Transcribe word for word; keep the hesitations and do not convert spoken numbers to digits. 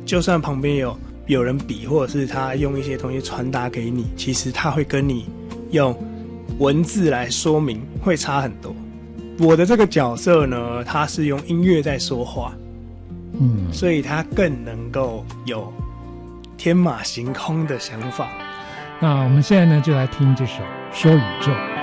就算旁边有有人比，或者是他用一些东西传达给你，其实他会跟你用文字来说明，会差很多。我的这个角色呢，他是用音乐在说话，嗯，所以他更能够有天马行空的想法。 那我们现在呢，就来听这首《说宇宙》。